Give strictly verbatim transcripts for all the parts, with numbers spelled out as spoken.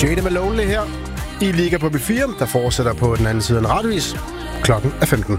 Jada med Lonely her i Liga på B fire, der fortsætter på den anden side af en radiovis. Klokken er femten.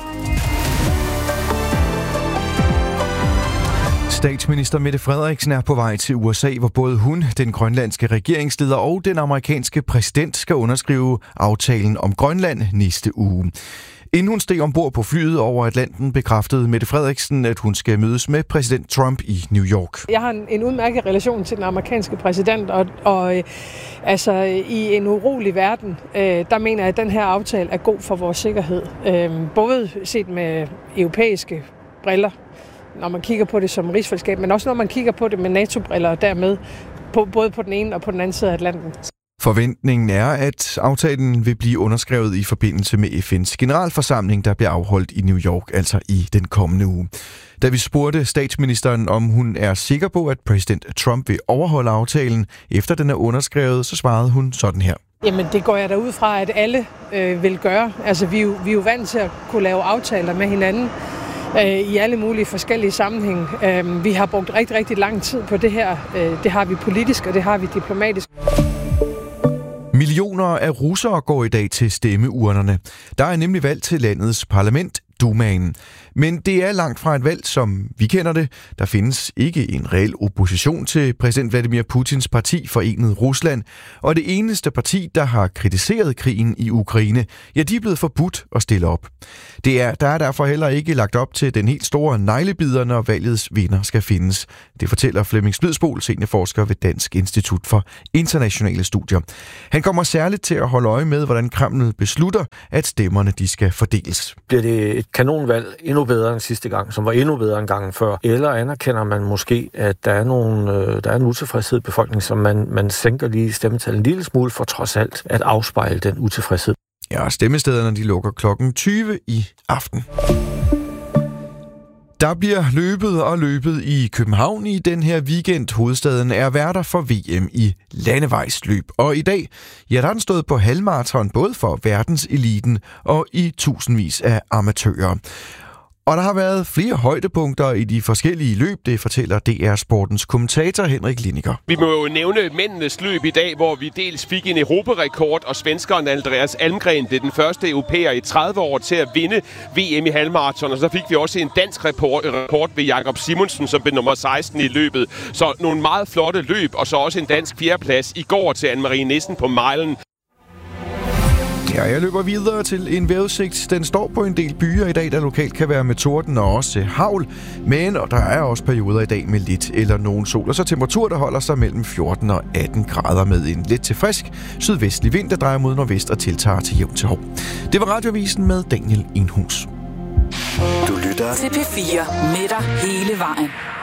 Statsminister Mette Frederiksen er på vej til U S A, hvor både hun, den grønlandske regeringsleder og den amerikanske præsident skal underskrive aftalen om Grønland næste uge. Inden hun steg ombord på flyet over Atlanten, bekræftede Mette Frederiksen, at hun skal mødes med præsident Trump i New York. Jeg har en, en udmærket relation til den amerikanske præsident, og, og øh, altså, i en urolig verden, øh, der mener jeg, at den her aftale er god for vores sikkerhed. Øh, både set med europæiske briller, når man kigger på det som rigsfællesskab, men også når man kigger på det med NATO-briller, og dermed på, både på den ene og på den anden side af Atlanten. Forventningen er, at aftalen vil blive underskrevet i forbindelse med F N's generalforsamling, der bliver afholdt i New York, altså i den kommende uge. Da vi spurgte statsministeren, om hun er sikker på, at præsident Trump vil overholde aftalen, efter den er underskrevet, så svarede hun sådan her. Jamen, det går jeg da ud fra, at alle øh, vil gøre. Altså, vi er, jo, vi er jo vant til at kunne lave aftaler med hinanden øh, i alle mulige forskellige sammenhænge. Øh, vi har brugt rigtig, rigtig lang tid på det her. Øh, det har vi politisk, og det har vi diplomatisk. Millioner af russere går i dag til stemmeurnerne. Der er nemlig valg til landets parlament, Dumaen. Men det er langt fra et valg, som vi kender det. Der findes ikke en reel opposition til præsident Vladimir Putins parti Forenet Rusland. Og det eneste parti, der har kritiseret krigen i Ukraine, ja, de er blevet forbudt at stille op. Det er, der er derfor heller ikke lagt op til den helt store neglebider, når valgets vinder skal findes. Det fortæller Flemming Splidsbol, seniorforsker ved Dansk Institut for Internationale Studier. Han kommer særligt til at holde øje med, hvordan Kreml beslutter, at stemmerne de skal fordeles. Bliver det et kanonvalg endnu bedre end sidste gang, som var endnu bedre end gangen før? Eller anerkender man måske, at der er, nogle, øh, der er en utilfredshed i befolkningen, som man, man sænker lige stemmetallet en lille smule for trods alt at afspejle den utilfredshed? Ja, stemmestederne de lukker klokken tyve i aften. Der bliver løbet og løbet i København i den her weekend. Hovedstaden er værter for V M i landevejsløb. Og i dag, ja, der er den stået på halvmarathon både for verdenseliten og i tusindvis af amatører. Og der har været flere højdepunkter i de forskellige løb, det fortæller D R Sportens kommentator Henrik Linniker. Vi må jo nævne mændenes løb i dag, hvor vi dels fik en europarekord, og svenskeren Andreas Almgren blev den første europæer i tredive år til at vinde V M i halvmarathon. Og så fik vi også en dansk report ved Jakob Simonsen, som blev nummer seksten i løbet. Så nogle meget flotte løb, og så også en dansk fjerdeplads i går til Anne-Marie Nissen på milen. Ja, jeg løber videre til en vejrudsigt. Den står på en del byer i dag, der lokalt kan være med torden og også hagl. Men og der er også perioder i dag med lidt eller nogen sol. Og så temperatur, der holder sig mellem fjorten og atten grader med en let til frisk sydvestlig vind, der drejer mod nordvest og tiltager til jævn til hård. Det var Radioavisen med Daniel Enhus. Du lytter til P fire med dig hele vejen.